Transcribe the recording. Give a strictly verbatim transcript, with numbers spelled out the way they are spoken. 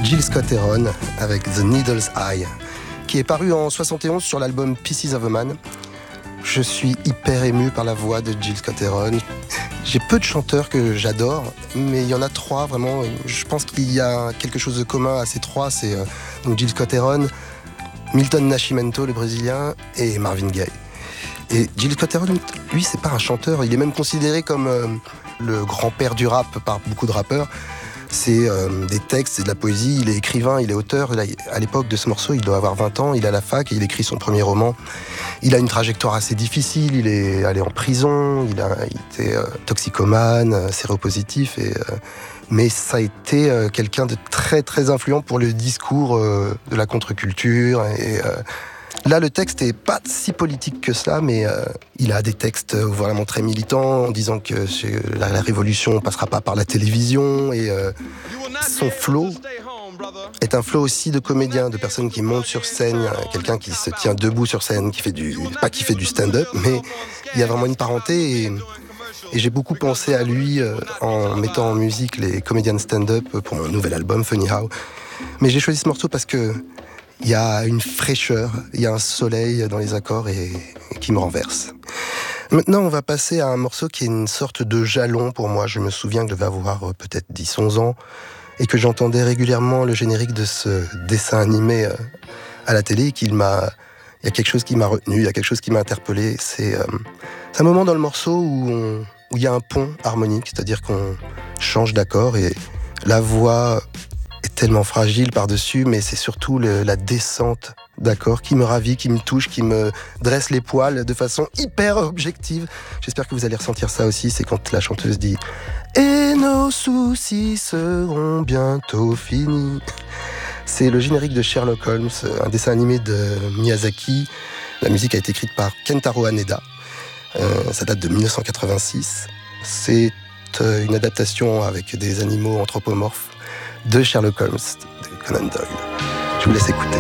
Jill Scott-Heron avec The Needle's Eye, qui est paru en soixante et onze sur l'album Pieces of a Man. Je suis hyper ému par la voix de Jill Scott-Heron. J'ai peu de chanteurs que j'adore, mais il y en a trois vraiment. Je pense qu'il y a quelque chose de commun à ces trois. C'est euh, donc Jill Scott-Heron, Milton Nascimento, le Brésilien, et Marvin Gaye. Et Jill Scott-Heron, lui, c'est pas un chanteur. Il est même considéré comme euh, le grand-père du rap par beaucoup de rappeurs. C'est euh, des textes, c'est de la poésie. Il est écrivain, il est auteur. Là, à l'époque de ce morceau, il doit avoir vingt ans. Il est à la fac et il écrit son premier roman. Il a une trajectoire assez difficile. Il est allé en prison. Il a il était euh, toxicomane, euh, séropositif. Et, euh, mais ça a été euh, quelqu'un de très très influent pour le discours euh, de la contre-culture. Et euh, là, le texte est pas si politique que ça, mais euh, il a des textes vraiment très militants, en disant que la, la révolution passera pas par la télévision. Et euh, son flow est un flow aussi de comédien, de personnes qui montent sur scène, quelqu'un qui se tient debout sur scène, qui fait du, pas qui fait du stand-up, mais il y a vraiment une parenté. Et, et j'ai beaucoup pensé à lui euh, en mettant en musique les comédiens de stand-up pour mon nouvel album Funny How. Mais j'ai choisi ce morceau parce que il y a une fraîcheur, il y a un soleil dans les accords et, et qui me renverse. Maintenant, on va passer à un morceau qui est une sorte de jalon pour moi. Je me souviens que je devais avoir peut-être dix onze ans et que j'entendais régulièrement le générique de ce dessin animé à la télé et qu'il m'a... Il y a quelque chose qui m'a retenu, il y a quelque chose qui m'a interpellé. C'est, euh, c'est un moment dans le morceau où, on, où il y a un pont harmonique, c'est-à-dire qu'on change d'accord et la voix est tellement fragile par-dessus, mais c'est surtout le, la descente d'accords qui me ravit, qui me touche, qui me dresse les poils de façon hyper objective. J'espère que vous allez ressentir ça aussi, c'est quand la chanteuse dit « Et nos soucis seront bientôt finis ». C'est le générique de Sherlock Holmes, un dessin animé de Miyazaki. La musique a été écrite par Kentaro Haneda. Euh, ça date de dix-neuf cent quatre-vingt-six. C'est euh, une adaptation avec des animaux anthropomorphes de Sherlock Holmes, de Conan Doyle. Je vous laisse écouter.